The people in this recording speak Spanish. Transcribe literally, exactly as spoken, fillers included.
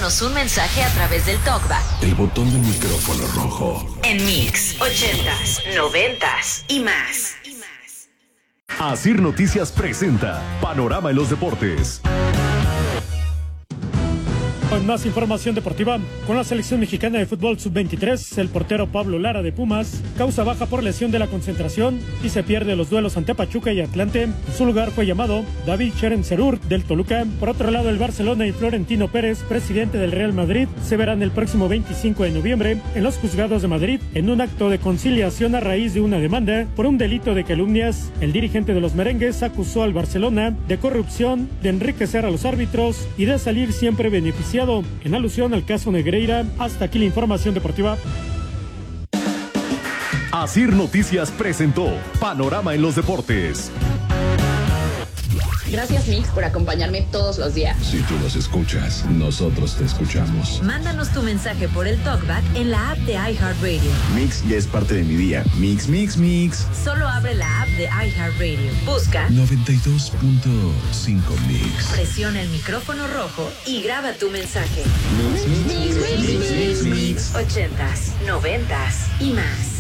Mándanos un mensaje a través del TalkBack. El botón del micrófono rojo. En Mix, ochentas, noventas y más. Asir Noticias presenta Panorama en los Deportes. Con más información deportiva, con la selección mexicana de fútbol sub veintitrés, el portero Pablo Lara de Pumas causa baja por lesión de la concentración y se pierde los duelos ante Pachuca y Atlante. En su lugar fue llamado David Cherenserur del Toluca. Por otro lado, el Barcelona y Florentino Pérez, presidente del Real Madrid, se verán el próximo veinticinco de noviembre en los juzgados de Madrid en un acto de conciliación a raíz de una demanda por un delito de calumnias. El dirigente de los merengues acusó al Barcelona de corrupción, de enriquecer a los árbitros y de salir siempre beneficiado en alusión al caso Negreira. Hasta aquí la información deportiva. Asir Noticias presentó Panorama en los Deportes. Gracias, Mix, por acompañarme todos los días. Si tú nos escuchas, nosotros te escuchamos. Mándanos tu mensaje por el TalkBack en la app de iHeartRadio. Mix ya es parte de mi día. Mix, mix, mix. Solo abre la app de iHeartRadio. Busca noventa y dos punto cinco Mix. Presiona el micrófono rojo y graba tu mensaje. Mix, mix, mix, mix, mix, mix. Ochentas, noventas y más.